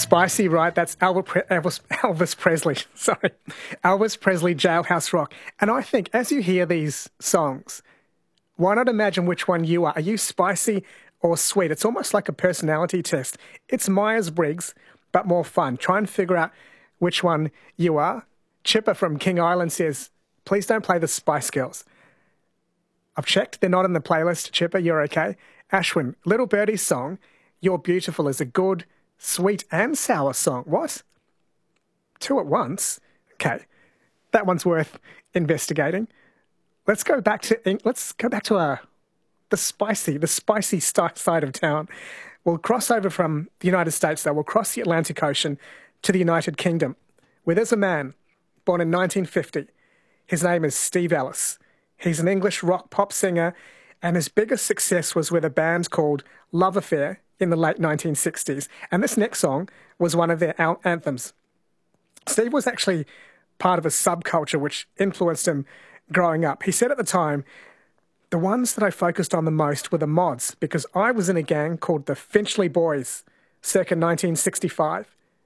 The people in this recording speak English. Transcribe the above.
Spicy, right? That's Elvis Presley. Sorry. Elvis Presley, Jailhouse Rock. And I think as you hear these songs, why not imagine which one you are? Are you spicy or sweet? It's almost like a personality test. It's Myers-Briggs, but more fun. Try and figure out which one you are. Chipper from King Island says, please don't play the Spice Girls. I've checked. They're not in the playlist. Chipper, you're okay. Ashwin, Little Birdie's song, You're Beautiful, is a good, sweet and sour song. What? Two at once? Okay. That one's worth investigating. Let's go back to the spicy side of town. We'll cross over from the United States, though. We'll cross the Atlantic Ocean to the United Kingdom, where there's a man born in 1950. His name is Steve Ellis. He's an English rock pop singer, and his biggest success was with a band called Love Affair in the late 1960s. And this next song was one of their anthems. Steve was actually part of a subculture which influenced him growing up. He said at the time, the ones that I focused on the most were the mods, because I was in a gang called the Finchley Boys circa 1965.